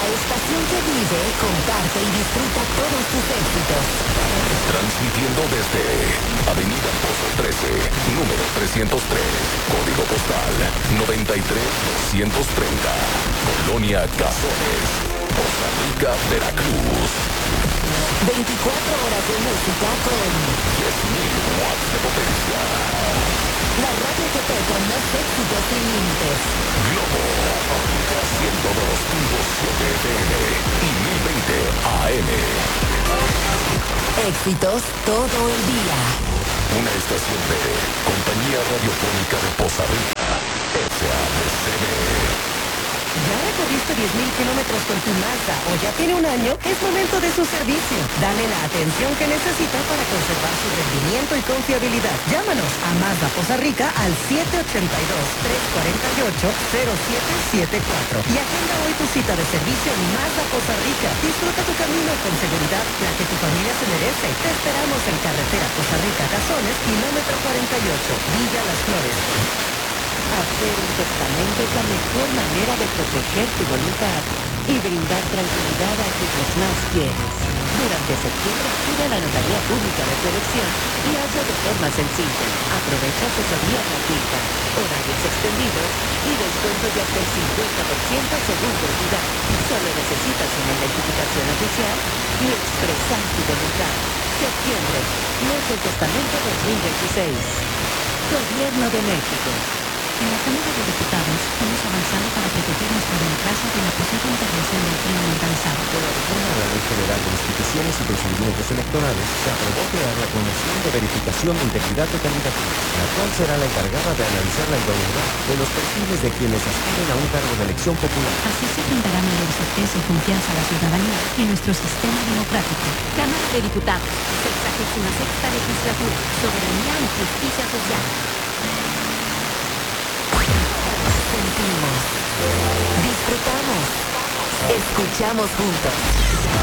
estación que vive, comparte y disfruta todos tus éxitos. Transmitiendo desde Avenida Pozo 13, número 303, código postal 93230, Colonia Cazones, Costa Rica, Veracruz. 24 horas de música con 10.000 watts de potencia. la radio que toca más éxitos sin límites. Globo, África 102.7 FM y 1020 AM. Éxitos todo el día. Una estación de Compañía Radiofónica de Poza Rica, SADCB. ¿Ya recorriste 10.000 kilómetros con tu Mazda o ya tiene un año? Es momento de su servicio. Dale la atención que necesita para conservar su rendimiento y confiabilidad. Llámanos a Mazda Poza Rica al 782-348-0774 y agenda hoy tu cita de servicio en Mazda Poza Rica. Disfruta tu camino con seguridad, la que tu familia se merece. Te esperamos en carretera Poza Rica Cazones, kilómetro 48, Villa Las Flores. Hacer un testamento es la mejor manera de proteger tu voluntad y brindar tranquilidad a quienes más quieres. Durante septiembre acude a la Notaría Pública de tu elección y hazlo de forma sencilla. Aprovecha asesoría gratuita, horarios extendidos y descuentos de hasta el 50% según tu entidad. Solo necesitas una identificación oficial y expresar tu voluntad. Septiembre, mes del testamento 2026. Gobierno de México. En la Cámara de Diputados hemos avanzado para proteger nuestra democracia de la posible intervención del crimen organizado. Con la reforma de la Ley Federal de Instituciones y Procedimientos Electorales, se aprobó crear la Comisión de Verificación de Integridad de Candidaturas, la cual será la encargada de analizar la idoneidad de los perfiles de quienes aspiren a un cargo de elección popular. Así se brindará mayor certeza y confianza a la ciudadanía en nuestro sistema democrático. Cámara de Diputados, 66ª Legislatura, Soberanía y Justicia Social. Sentimos, disfrutamos, escuchamos juntos.